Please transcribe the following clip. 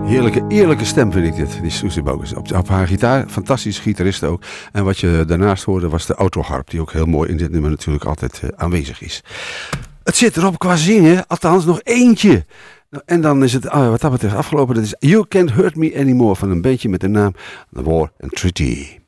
Eerlijke stem vind ik dit, die Susie Bogus. Op haar gitaar, fantastische gitarist ook. En wat je daarnaast hoorde was de autoharp, die ook heel mooi in dit nummer natuurlijk altijd aanwezig is. Het zit erop qua zingen, althans nog eentje. En dan is het wat dat betreft afgelopen. Dat is You Can't Hurt Me Anymore van een bandje met de naam The War and Treaty.